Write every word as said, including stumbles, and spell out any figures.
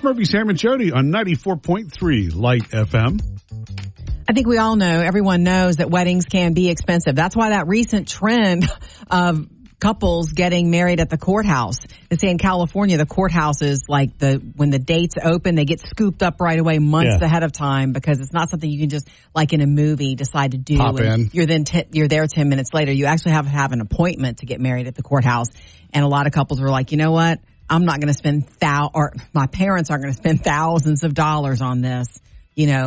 Murphy, Sam, and Jody on ninety-four point three Light F M. I think we all know, everyone knows that weddings can be expensive. That's why that recent trend of couples getting married at the courthouse. They say in California, the courthouses, like the when the dates open, they get scooped up right away months Yeah. ahead of time because it's not something you can just, like in a movie, decide to do. Pop and in. You're then t- you're there ten minutes later. You actually have to have an appointment to get married at the courthouse. And a lot of couples were like, you know what? I'm not going to spend thou or my parents aren't going to spend thousands of dollars on this. You know,